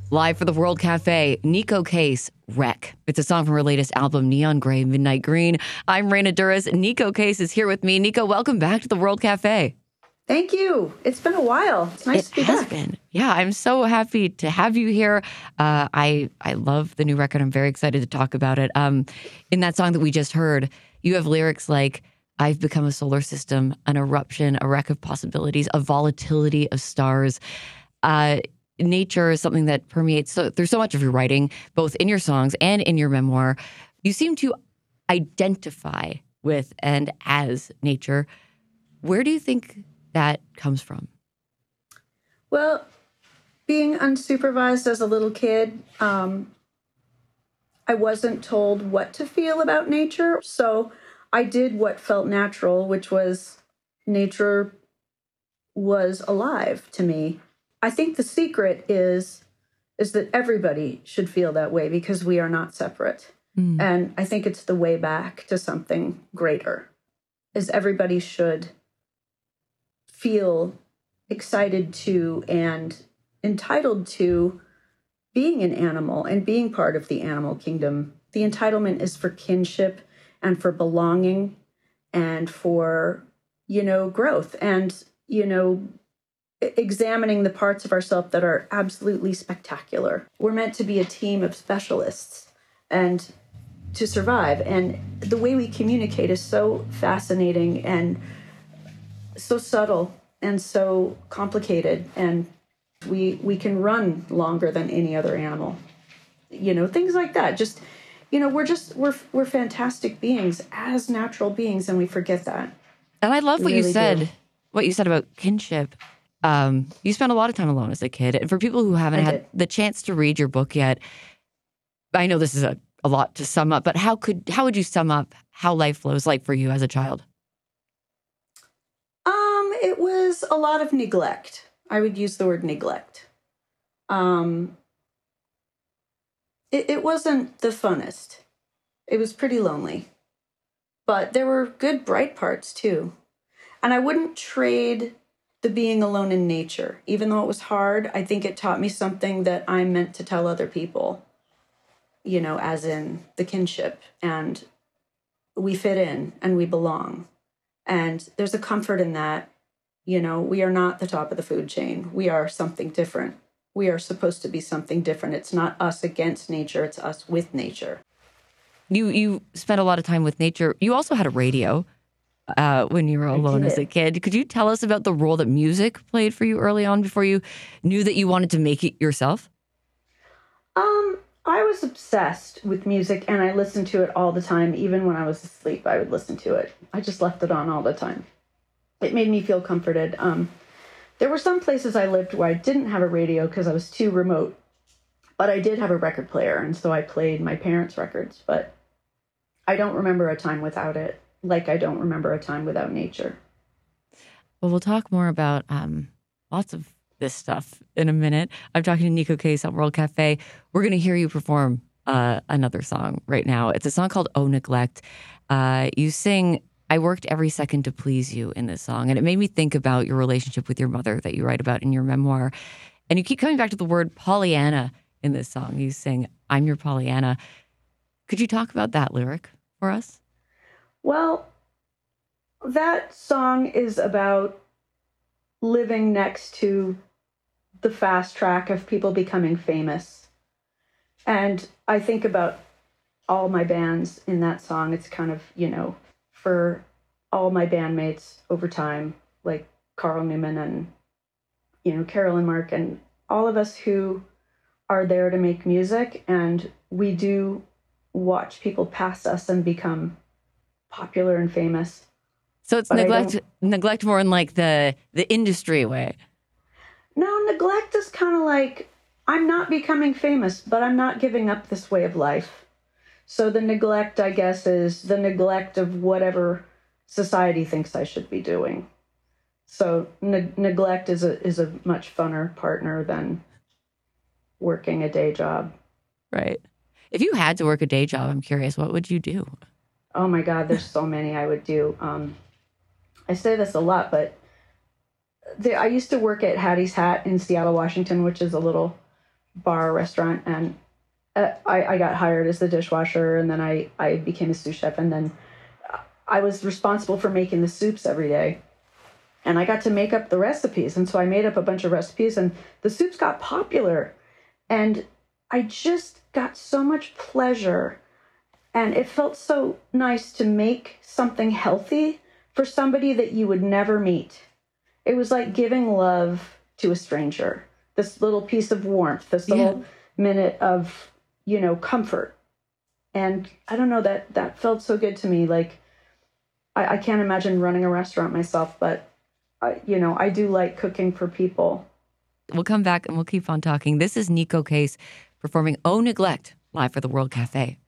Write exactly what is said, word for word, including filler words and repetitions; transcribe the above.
Live for the World Cafe, Neko Case, Wreck. It's a song from her latest album, Neon Gray, Midnight Green. I'm Raina Duras. Neko Case is here with me. Neko, welcome back to the World Cafe. Thank you. It's been a while. It's nice it to be has back. Been. Yeah, I'm so happy to have you here. Uh, I I love the new record. I'm very excited to talk about it. Um, in that song that we just heard, you have lyrics like, I've become a solar system, an eruption, a wreck of possibilities, a volatility of stars. Uh, nature is something that permeates so there's so much of your writing, both in your songs and in your memoir. You seem to identify with and as nature. Where do you think that comes from? Well, being unsupervised as a little kid, um, I wasn't told what to feel about nature. So I did what felt natural, which was nature was alive to me. I think the secret is is that everybody should feel that way because we are not separate. Mm. And I think it's the way back to something greater, is everybody should feel excited to and entitled to being an animal and being part of the animal kingdom. The entitlement is for kinship and for belonging and for, you know, growth and, you know, examining the parts of ourselves that are absolutely spectacular. We're meant to be a team of specialists and to survive. And the way we communicate is so fascinating and so subtle and so complicated. And we we can run longer than any other animal. You know, things like that. Just, you know, we're just, we're we're fantastic beings as natural beings, and we forget that. And I love we what really you said, do. what you said about kinship. Um, you spent a lot of time alone as a kid. And for people who haven't I had did. the chance to read your book yet, I know this is a, a lot to sum up, but how could how would you sum up how life flows like for you as a child? Um, it was a lot of neglect. I would use the word neglect. Um, it, it wasn't the funnest. It was pretty lonely. But there were good, bright parts, too. And I wouldn't trade the being alone in nature. Even though it was hard, I think it taught me something that I'm meant to tell other people, you know, as in the kinship. And we fit in and we belong. And there's a comfort in that. You know, we are not the top of the food chain. We are something different. We are supposed to be something different. It's not us against nature. It's us with nature. You you spent a lot of time with nature. You also had a radio uh, when you were alone as a kid. Could you tell us about the role that music played for you early on before you knew that you wanted to make it yourself? Um, I was obsessed with music, and I listened to it all the time. Even when I was asleep, I would listen to it. I just left it on all the time. It made me feel comforted. Um, there were some places I lived where I didn't have a radio because I was too remote, but I did have a record player, and so I played my parents' records, but I don't remember a time without it, like I don't remember a time without nature. Well, we'll talk more about um, lots of this stuff in a minute. I'm talking to Neko Case on World Cafe. We're going to hear you perform uh, another song right now. It's a song called Oh Neglect. Uh, you sing, I worked every second to please you in this song. And it made me think about your relationship with your mother that you write about in your memoir. And you keep coming back to the word Pollyanna in this song. You sing, I'm your Pollyanna. Could you talk about that lyric for us? Well, that song is about living next to the fast track of people becoming famous. And I think about all my bands in that song. It's kind of, you know, for all my bandmates over time, like Carl Newman and, you know, Carol and Mark, and all of us who are there to make music. And we do watch people pass us and become popular and famous. So it's but neglect neglect more in like the the industry way. No, neglect is kind of like, I'm not becoming famous, but I'm not giving up this way of life. So the neglect, I guess, is the neglect of whatever society thinks I should be doing. So ne- neglect is a is a much funner partner than working a day job. Right. If you had to work a day job, I'm curious, what would you do? Oh my God, there's so many I would do. Um, I say this a lot, but the, I used to work at Hattie's Hat in Seattle, Washington, which is a little bar or restaurant, and uh, I, I got hired as the dishwasher, and then I, I became a sous chef, and then I was responsible for making the soups every day. And I got to make up the recipes. And so I made up a bunch of recipes, and the soups got popular. And I just got so much pleasure. And it felt so nice to make something healthy for somebody that you would never meet. It was like giving love to a stranger, this little piece of warmth, this little yeah. minute of, you know, comfort. And I don't know, that that felt so good to me. Like, I, I can't imagine running a restaurant myself, but, I, you know, I do like cooking for people. We'll come back and we'll keep on talking. This is Neko Case performing Oh Neglect live for the World Cafe.